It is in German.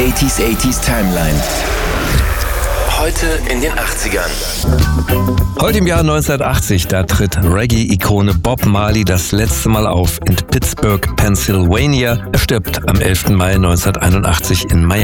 80s Timeline. Heute in den 80ern. Heute im Jahr 1980, da tritt Reggae-Ikone Bob Marley das letzte Mal auf in Pittsburgh, Pennsylvania. Er stirbt am 11. Mai 1981 in Miami.